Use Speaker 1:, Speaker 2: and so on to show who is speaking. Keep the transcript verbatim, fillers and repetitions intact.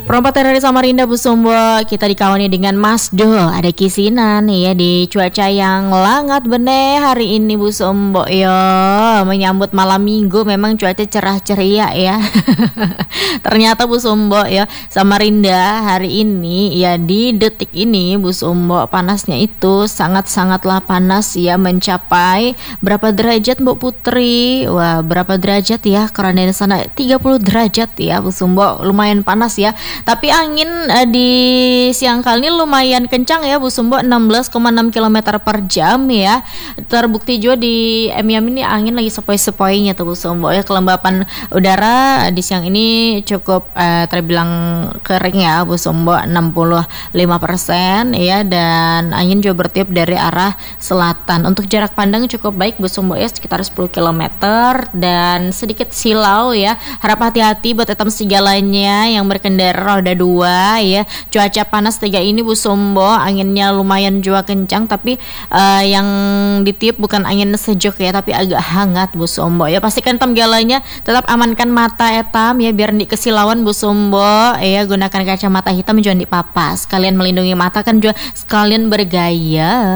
Speaker 1: Perompak dari Samarinda Bu Sumbo, kita dikawani dengan Mas Do. Ada kisinan nih ya di cuaca yang langat bener hari ini Bu Sumbo yo. Menyambut malam minggu memang cuaca cerah ceria ya. Ternyata Bu Sumbo ya, Samarinda hari ini ya di detik ini Bu Sumbo panasnya itu sangat-sangatlah panas ya, mencapai berapa derajat Mbak Putri? Wah, berapa derajat ya? Karena di sana tiga puluh derajat ya Bu Sumbo, lumayan panas ya. Tapi angin eh, di siang kali ini lumayan kencang ya Bu Sumbo, enam belas koma enam kilometer per jam ya. Terbukti juga di Emiam ini angin lagi sepoi-sepoinya tuh Bu Sumbo ya. Kelembapan udara di siang ini cukup eh, terbilang kering ya Bu Sumbo, enam puluh lima persen ya, dan angin juga bertiup dari arah selatan. Untuk jarak pandang cukup baik Bu Sumbo ya, sekitar sepuluh kilometer dan sedikit silau ya. Harap hati-hati buat etam segalanya yang berkendara roda dua ya. Cuaca panas tiga ini Bu Sumbo, anginnya lumayan juga kencang, tapi uh, yang ditiup bukan angin sejuk ya, tapi agak hangat Bu Sumbo ya. Pastikan tam galanya tetap amankan mata etam ya, biar di kesilauan Bu Sumbo ya. Gunakan kacamata hitam, jangan dipapas. Sekalian melindungi mata kan juga sekalian bergaya.